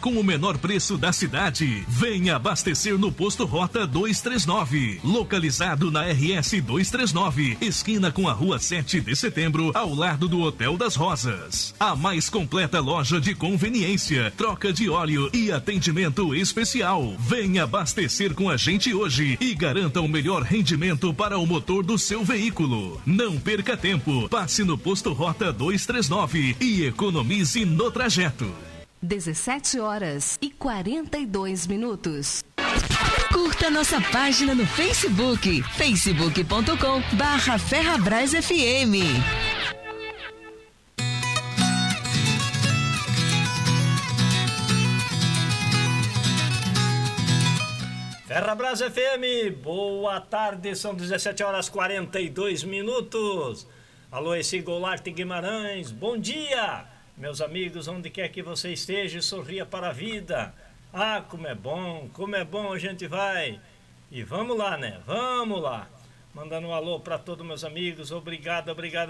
com o menor preço da cidade. Venha abastecer no Posto Rota 239, localizado na RS 239, esquina com a Rua 7 de Setembro, ao lado do Hotel das Rosas. A mais completa loja de conveniência, troca de óleo e atendimento especial. Venha abastecer com a gente hoje e garanta o melhor rendimento para o motor do seu veículo. Não perca tempo, passe no Posto Rota 239 e economize no trajeto. 17h42. Curta nossa página no Facebook, facebook.com/Ferrabras FM. Ferrabras FM, boa tarde, são 17h42. Alô, esse Goulart Guimarães, bom dia, meus amigos, onde quer que você esteja, sorria para a vida. Ah, como é bom a gente vai. E vamos lá, né? Vamos lá. Mandando um alô para todos meus amigos, obrigado.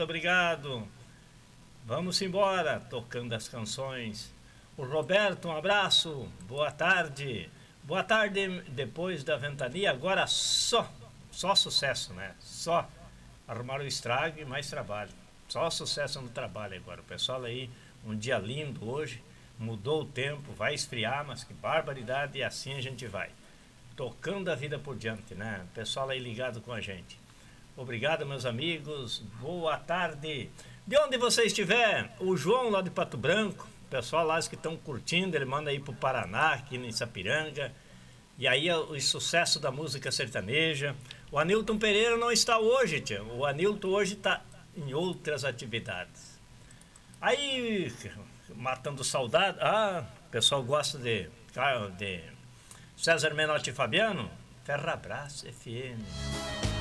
Vamos embora, tocando as canções. O Roberto, um abraço, boa tarde. Boa tarde, depois da ventania, agora só sucesso, né? Só arrumar o estrago e mais trabalho. Só sucesso no trabalho agora. O pessoal aí, um dia lindo hoje, mudou o tempo, vai esfriar, mas que barbaridade, e assim a gente vai. Tocando a vida por diante, né? O pessoal aí ligado com a gente. Obrigado, meus amigos, boa tarde. De onde você estiver, o João lá de Pato Branco, o pessoal lá que estão curtindo, ele manda aí pro Paraná, aqui em Sapiranga. E aí o sucesso da música sertaneja. O Anilton Pereira não está hoje, tia. O Anilton hoje está em outras atividades. Aí, matando saudade. Ah, o pessoal gosta de César Menotti e Fabiano. Ferrabras FM.